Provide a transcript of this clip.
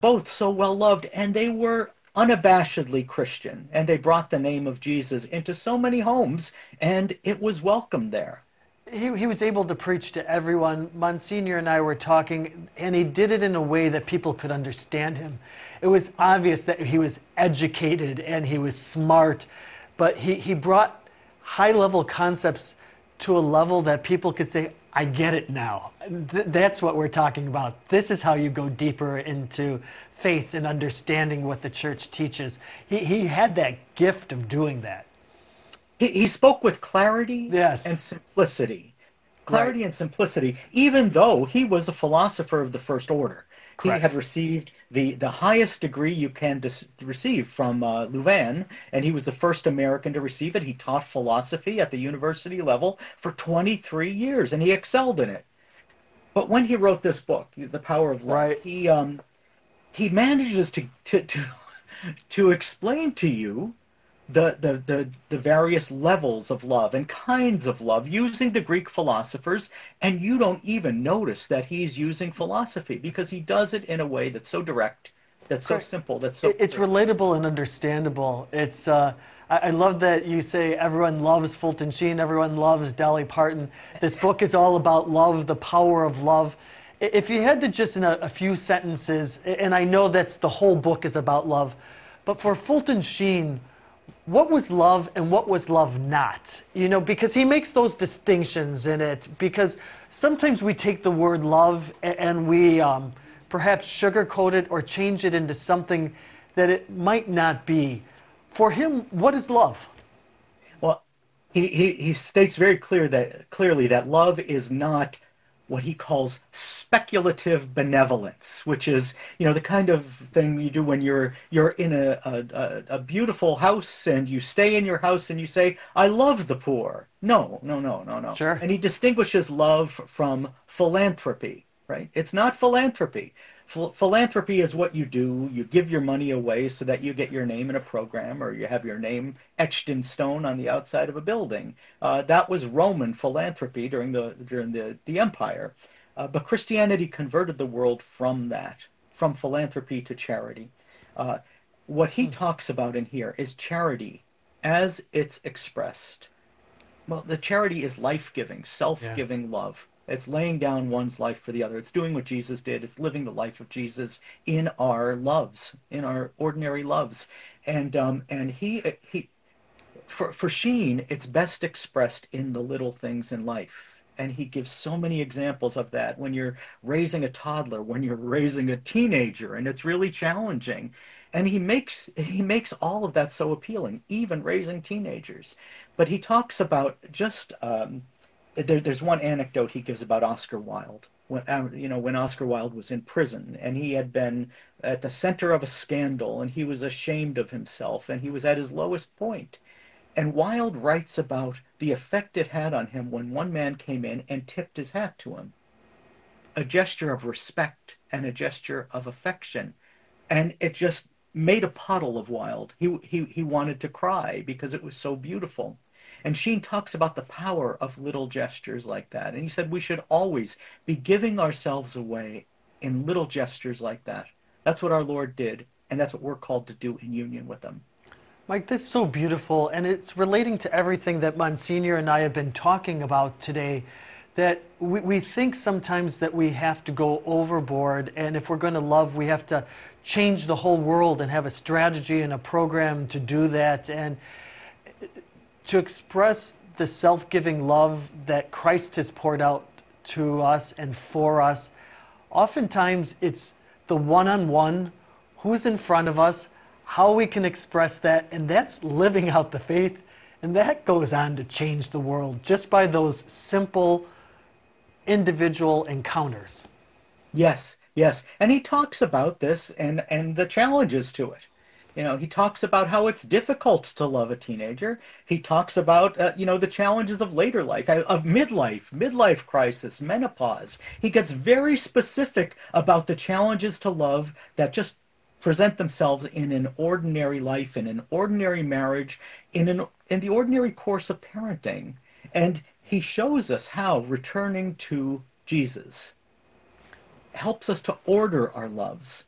both so well loved, and they were unabashedly Christian, and they brought the name of Jesus into so many homes, and it was welcome there. He was able to preach to everyone. Monsignor and I were talking, and he did it in a way that people could understand him. It was obvious that he was educated and he was smart, but he brought high level concepts to a level that people could say, I get it now. That's what we're talking about. This is how you go deeper into faith and understanding what the church teaches. He had that gift of doing that. He spoke with clarity Yes, and simplicity. right, Clarity and simplicity, even though he was a philosopher of the first order. He had correct. received the highest degree you can receive from Louvain, and he was the first American to receive it. He taught philosophy at the university level for 23 years, and he excelled in it. But when he wrote this book, The Power of Love, Right. he manages to explain to you the various levels of love and kinds of love using the Greek philosophers, and you don't even notice that he's using philosophy because he does it in a way that's so direct, that's so Correct. simple, that's so It's clear. relatable and understandable. I love that you say everyone loves Fulton Sheen, everyone loves Dolly Parton. This book is all about love, the power of love. If you had to just in a few sentences, and I know that's the whole book is about love, but for Fulton Sheen, what was love and what was love not? You know, because he makes those distinctions in it. Because sometimes we take the word love and we perhaps sugarcoat it or change it into something that it might not be. For him, what is love? Well, he states very clearly that love is not what he calls speculative benevolence, which is, the kind of thing you do when you're in a beautiful house and you stay in your house and you say, I love the poor. No, no, no, no, no. Sure. And he distinguishes love from philanthropy, right? It's not philanthropy. Philanthropy is what you do. You give your money away so that you get your name in a program or you have your name etched in stone on the outside of a building. That was Roman philanthropy during the empire. But Christianity converted the world from that, from philanthropy to charity. Uh, what he Hmm. talks about in here is charity as it's expressed. Well, the charity is life-giving, Yeah. self-giving love. It's laying down one's life for the other. It's doing what Jesus did. It's living the life of Jesus in our loves, in our ordinary loves. And he for Sheen, it's best expressed in the little things in life. And he gives so many examples of that when you're raising a toddler, when you're raising a teenager, and it's really challenging. And he makes all of that so appealing, even raising teenagers. But he talks about just there's one anecdote he gives about Oscar Wilde. When Oscar Wilde was in prison and he had been at the center of a scandal and he was ashamed of himself and he was at his lowest point. And Wilde writes about the effect it had on him when one man came in and tipped his hat to him, a gesture of respect and a gesture of affection. And it just made a puddle of Wilde. He wanted to cry because it was so beautiful. And Sheen talks about the power of little gestures like that. And he said we should always be giving ourselves away in little gestures like that. That's what our Lord did, and that's what we're called to do in union with him. Mike, that's so beautiful, and it's relating to everything that Monsignor and I have been talking about today. That we think sometimes that we have to go overboard, and if we're going to love, we have to change the whole world and have a strategy and a program to do that. And to express the self giving love that Christ has poured out to us and for us, oftentimes it's the one on one, who's in front of us, how we can express that, and that's living out the faith. And that goes on to change the world just by those simple individual encounters. Yes, yes. And he talks about this and the challenges to it. He talks about how it's difficult to love a teenager. He talks about the challenges of later life, of midlife crisis, menopause. He gets very specific about the challenges to love that just present themselves in an ordinary life, in an ordinary marriage, in the ordinary course of parenting. And he shows us how returning to Jesus helps us to order our loves